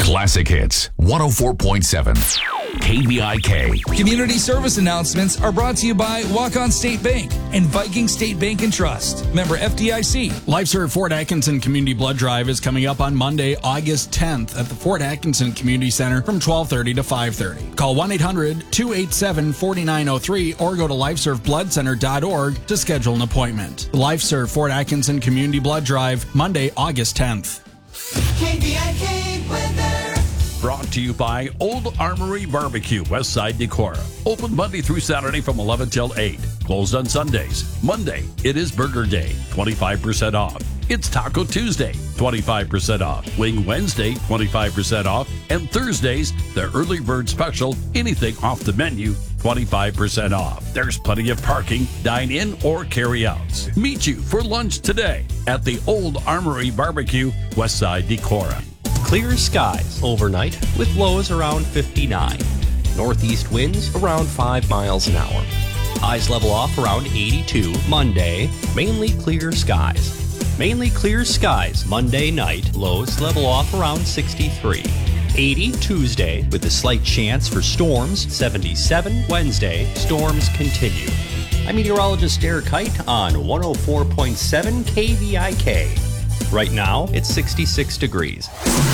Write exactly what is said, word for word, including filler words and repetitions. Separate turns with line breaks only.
Classic Hits one oh four point seven. K V I K.
Community service announcements are brought to you by Walk-On State Bank and Viking State Bank and Trust. Member F D I C.
LifeServe Fort Atkinson Community Blood Drive is coming up on Monday, August tenth at the Fort Atkinson Community Center from twelve thirty to five thirty. Call one eight hundred two eight seven four nine zero three or go to lifeserve blood center dot org to schedule an appointment. The LifeServe Fort Atkinson Community Blood Drive, Monday, August tenth.
K V I K weather.
Brought to you by Old Armory Barbecue, Westside Decorah. Open Monday through Saturday from eleven till eight. Closed on Sundays. Monday, it is Burger Day, twenty-five percent off. It's Taco Tuesday, twenty-five percent off. Wing Wednesday, twenty-five percent off. And Thursdays, the early bird special, anything off the menu, twenty-five percent off. There's plenty of parking, dine in or carry outs. Meet you for lunch today at the Old Armory Barbecue, Westside Decorah.
Clear skies overnight with lows around fifty-nine. Northeast winds around five miles an hour. Highs level off around eighty-two. Monday, mainly clear skies. Mainly clear skies Monday night. Lows level off around sixty-three. eighty Tuesday with a slight chance for storms. seventy-seven Wednesday. Storms continue. I'm meteorologist Derek Kite on one oh four point seven K V I K. Right now, it's sixty-six degrees.